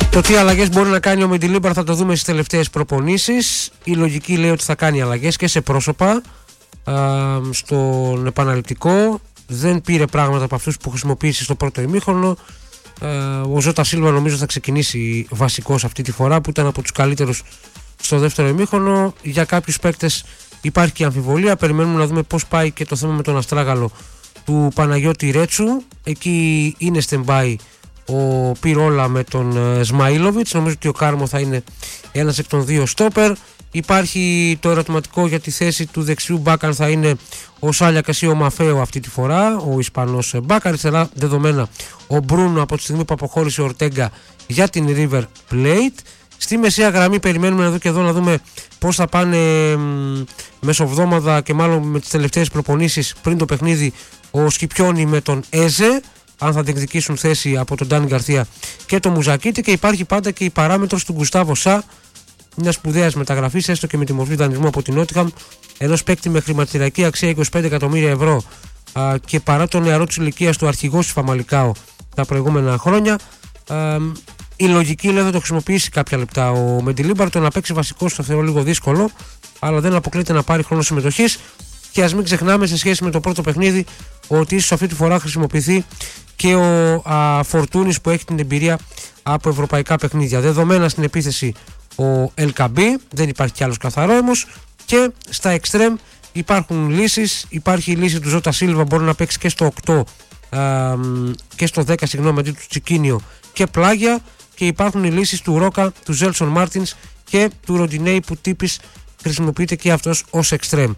Το τι αλλαγές μπορεί να κάνει ο Μεντιλίμπαρ θα το δούμε στις τελευταίες προπονήσεις. Η λογική λέει ότι θα κάνει αλλαγές και σε πρόσωπα στον επαναληπτικό. Δεν πήρε πράγματα από αυτούς που χρησιμοποίησε στο πρώτο ημίχρονο. Ο Ζώτα Σίλβα νομίζω θα ξεκινήσει βασικός αυτή τη φορά, που ήταν από τους καλύτερους στο δεύτερο ημίχρονο. Για κάποιους παίκτες υπάρχει και αμφιβολία. Περιμένουμε να δούμε πώς πάει και το θέμα με τον αστράγαλο του Παναγιώτη Ρέτσου. Εκεί είναι stand-by ο Πυρόλα με τον Σμαΐλοβιτς. Νομίζω ότι ο Κάρμο θα είναι ένας εκ των δύο στόπερ. Υπάρχει το ερωτηματικό για τη θέση του δεξιού μπακ, αν θα είναι ο Σάλιακας ή ο Μαφέο αυτή τη φορά, ο Ισπανός μπακ. Αριστερά δεδομένα ο Μπρούνο από τη στιγμή που αποχώρησε ο Ορτέγκα για την River Plate. Στη μεσαία γραμμή περιμένουμε εδώ και εδώ να δούμε πώς θα πάνε μεσοβδόμαδα και μάλλον με τις τελευταίες προπονήσεις πριν το παιχνίδι ο Σκιπιόνι με τον Έζε, αν θα διεκδικήσουν θέση από τον Ντάνι Γκαρθία και τον Μουζακίτη. Και υπάρχει πάντα και η παράμετρος του Γκουστάβο Σα, μια σπουδαία μεταγραφή, έστω και με τη μορφή δανεισμού από την Νότιχαμ, ενός παίκτη με χρηματιστηριακή αξία 25 εκατομμύρια ευρώ και παρά το νεαρό της ηλικίας του αρχηγός της Φαμαλικάο τα προηγούμενα χρόνια. Η λογική λέει θα το χρησιμοποιήσει κάποια λεπτά ο Μεντιλίμπαρ. Το να παίξει βασικός το θεωρώ λίγο δύσκολο, αλλά δεν αποκλείται να πάρει χρόνο συμμετοχής. Και ας μην ξεχνάμε σε σχέση με το πρώτο παιχνίδι ότι ίσως αυτή τη φορά χρησιμοποιηθεί και ο Φορτούνης που έχει την εμπειρία από ευρωπαϊκά παιχνίδια. Δεδομένα στην επίθεση ο Ελκαμπή, δεν υπάρχει κι άλλος καθαρόμος, και στα εξτρέμ υπάρχουν λύσεις. Υπάρχει η λύση του Ζώτα Σίλβα, μπορεί να παίξει και στο 8 και στο 10 αντί του Τσικίνιο και πλάγια, και υπάρχουν οι λύσεις του Ρόκα, του Ζέλσον Μάρτινς και του Ροντινέη που τύπης χρησιμοποιείται και αυτός ως εξτρέμ.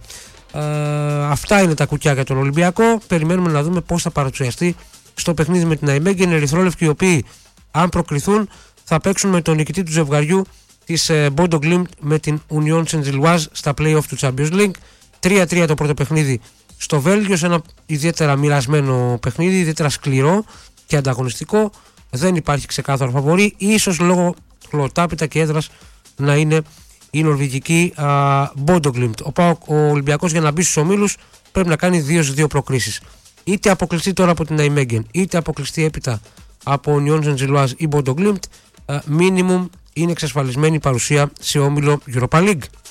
Αυτά είναι τα κουκιά για τον Ολυμπιακό. Περιμένουμε να δούμε πώς θα παρουσιαστεί στο παιχνίδι με την Αϊμέγγεν. Οι ερυθρόλευκοι, οι οποίοι αν προκριθούν θα παίξουν με τον νικητή του ζευγαριού της Bodo Glimt με την Union Saint-Gilloise στα play-off του Champions League. 3-3 το πρώτο παιχνίδι στο Βέλγιο, σε ένα ιδιαίτερα μοιρασμένο παιχνίδι, ιδιαίτερα σκληρό και ανταγωνιστικό. Δεν υπάρχει ξεκάθαρο φαβορί, ίσως λόγω χλωτάπητα και έδρας να είναι η νορβηγική Bodo Glimt. Ο Ολυμπιακός για να μπει στους ομίλους πρέπει να κάνει 2-2 προκρίσεις. Είτε αποκλειστεί τώρα από την Αϊμέγγεν, είτε αποκλειστεί έπειτα από Union Saint-Gilloise ή Bodo Glimt, minimum είναι εξασφαλισμένη η παρουσία σε όμιλο Europa League.